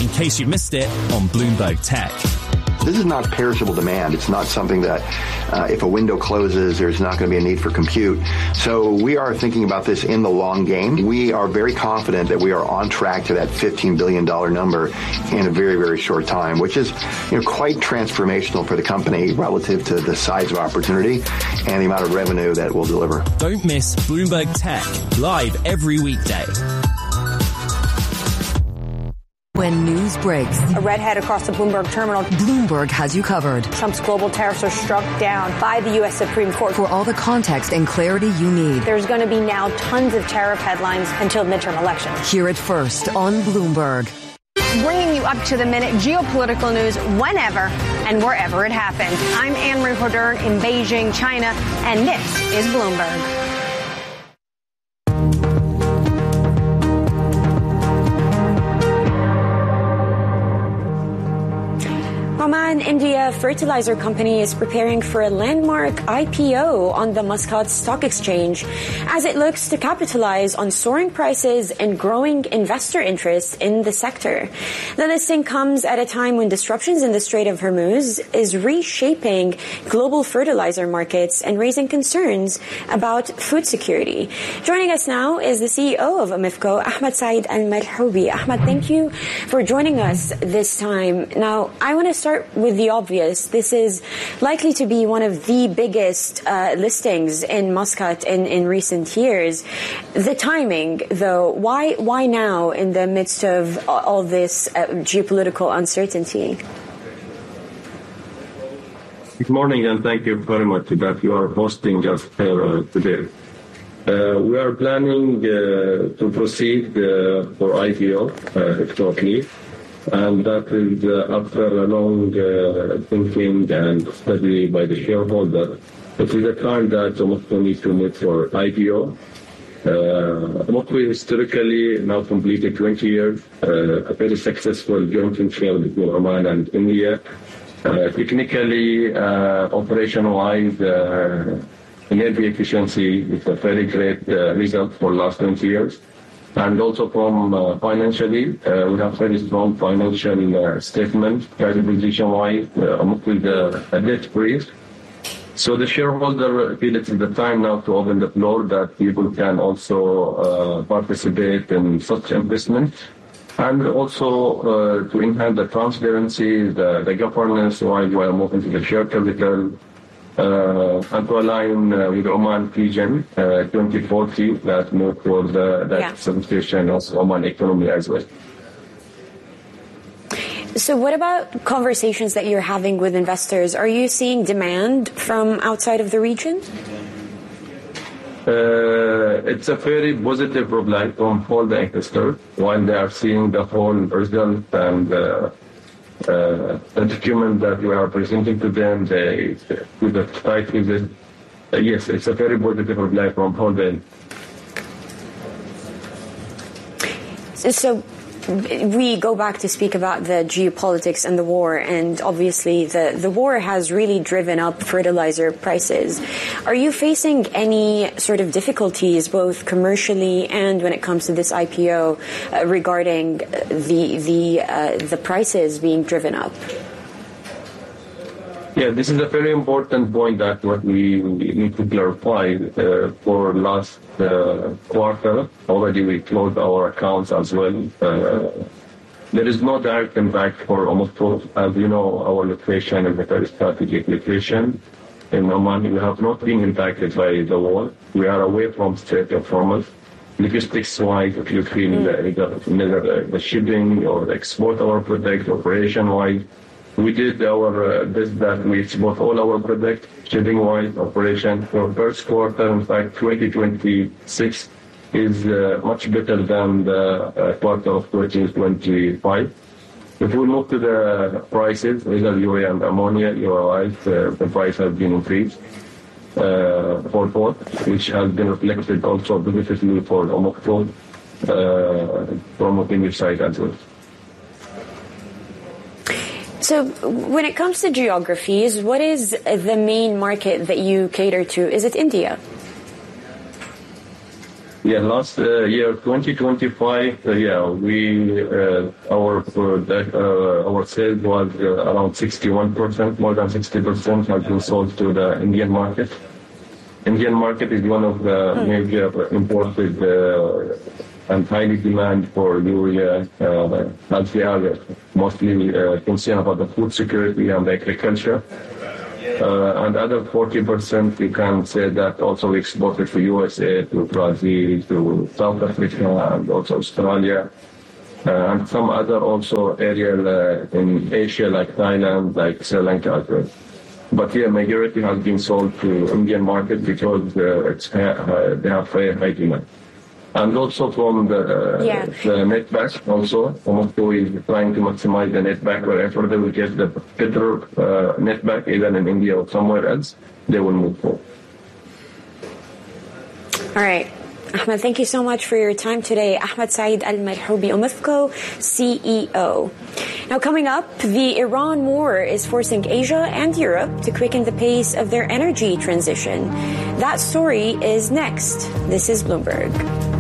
in case you missed it on Bloomberg Tech. This is not perishable demand. It's not something that if a window closes, there's not going to be a need for compute. So we are thinking about this in the long game. We are very confident that we are on track to that $15 billion number in a very, very short time, which is quite transformational for the company relative to the size of opportunity and the amount of revenue that we'll deliver. Don't miss Bloomberg Tech, live every weekday. When news breaks, a redhead across the Bloomberg terminal. Bloomberg has you covered. Trump's global tariffs are struck down by the U.S. Supreme Court. For all the context and clarity you need. There's going to be now tons of tariff headlines until midterm elections. Hear it first on Bloomberg. Bringing you up to the minute geopolitical news whenever and wherever it happens. I'm Anne-Marie Hodern in Beijing, China, and this is Bloomberg. Oman India Fertilizer Company is preparing for a landmark IPO on the Muscat Stock Exchange as it looks to capitalize on soaring prices and growing investor interest in the sector. The listing comes at a time when disruptions in the Strait of Hormuz is reshaping global fertilizer markets and raising concerns about food security. Joining us now is the CEO of Aramco, Ahmed Saeed Al-Malhoubi. Ahmed, thank you for joining us this time. Now, I want to start with the obvious. This is likely to be one of the biggest listings in Muscat in recent years. The timing, though, why now in the midst of all this geopolitical uncertainty? Good morning, and thank you very much that you are hosting us here today. We are planning to proceed for IPO shortly. And that is after a long thinking and study by the shareholder. It is a time that Aramco needs to meet for IPO. Aramco historically now completed 20 years, a very successful joint venture between Oman and India. Technically, operation-wise, energy efficiency is a very great result for the last 20 years. And also from financially, we have very strong financial statement, credit position-wise, with a debt-free. So the shareholder feel it's the time now to open the floor that people can also participate in such investment. And also to enhance the transparency, the governance while we are moving to the share capital, and to align with Oman Vision 2040 that move for that certification of Oman economy as well. So what about conversations that you're having with investors? Are you seeing demand from outside of the region? It's a very positive reply from all the investors while they are seeing the whole result and the document that we are presenting to them, with the tight visit. Yes, it's a very positive reply from all the. So we go back to speak about the geopolitics and the war, and obviously the war has really driven up fertilizer prices. Are you facing any sort of difficulties, both commercially and when it comes to this IPO, regarding the prices being driven up? Yeah, this is a very important point that what we need to clarify. For last quarter, already we closed our accounts as well. There is no direct impact for Aramco. As you know, our location is a very strategic location. In Oman, we have not been impacted by the war. We are away from Strait of Hormuz. Logistics-wise, if you feel either the shipping or the export our product, operation-wise, we did our best that we export all our product, shipping-wise, operation. For first quarter, in fact, 2026 is much better than the quarter of 2025. If we look to the prices, either urea and ammonia, you are right, the price has been increased for both, which has been reflected also beneficially for Aramco from a English side as well. So when it comes to geographies, what is the main market that you cater to? Is it India? Yeah, last year, 2025, our sales was around 61%, more than 60% has been sold to the Indian market. Indian market is one of the major imported and highly demand for urea, as they are mostly concerned about the food security and agriculture. And other 40%, we can say that also we exported to USA, to Brazil, to South Africa, and also Australia, and some other also area in Asia, like Thailand, like Sri Lanka as well. But here, majority has been sold to Indian market because they have very high demand. And also from the netback also, Omosco is trying to maximize the netback. Wherever they will get the better netback, either in India or somewhere else, they will move forward. All right. Ahmed, thank you so much for your time today. Ahmed Saeed Al-Marhoubi, Omifco CEO. Now, coming up, the Iran war is forcing Asia and Europe to quicken the pace of their energy transition. That story is next. This is Bloomberg.